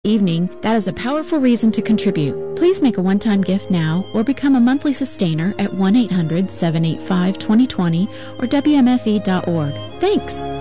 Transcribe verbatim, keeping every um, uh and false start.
evening, that is a powerful reason to contribute. Please make a one-time gift now or become a monthly sustainer at one eight hundred, seven eight five, two zero two zero or W M F E dot org. Thanks!